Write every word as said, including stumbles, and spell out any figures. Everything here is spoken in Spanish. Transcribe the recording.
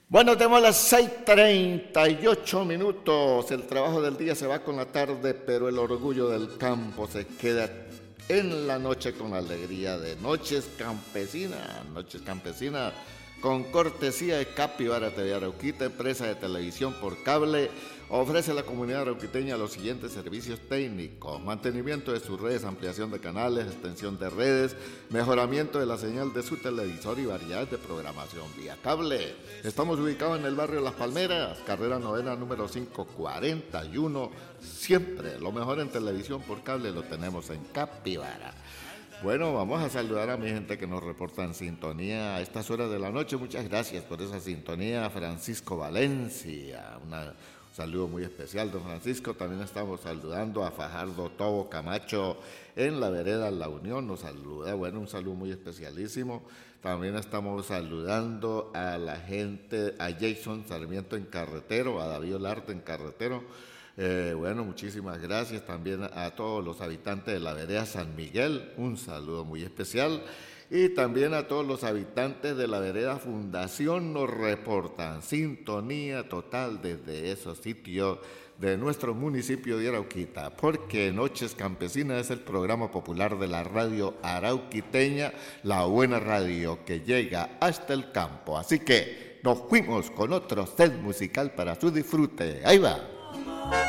Bueno, tenemos las seis treinta y ocho minutos. El trabajo del día se va con la tarde, pero el orgullo del campo se queda en la noche con la alegría de Noches Campesinas. Noches Campesinas con cortesía de Capibara T V Arauquita, empresa de televisión por cable. Ofrece a la comunidad arauquiteña los siguientes servicios técnicos: mantenimiento de sus redes, ampliación de canales, extensión de redes, mejoramiento de la señal de su televisor y variedades de programación vía cable. Estamos ubicados en el barrio Las Palmeras, carrera novena número quinientos cuarenta y uno. Siempre lo mejor en televisión por cable lo tenemos en Capibara. Bueno, vamos a saludar a mi gente que nos reporta en sintonía a estas horas de la noche. Muchas gracias por esa sintonía. Francisco Valencia, una saludo muy especial, don Francisco. También estamos saludando a Fajardo Tobo Camacho en la vereda La Unión. Nos saluda, bueno, un saludo muy especialísimo. También estamos saludando a la gente, a Jason Sarmiento en Carretero, a David Olarte en Carretero. Eh, bueno, muchísimas gracias también a todos los habitantes de la vereda San Miguel. Un saludo muy especial. Y también a todos los habitantes de la vereda Fundación nos reportan sintonía total desde esos sitios de nuestro municipio de Arauquita, porque Noches Campesinas es el programa popular de la radio arauquiteña, la buena radio que llega hasta el campo. Así que nos fuimos con otro set musical para su disfrute. Ahí va.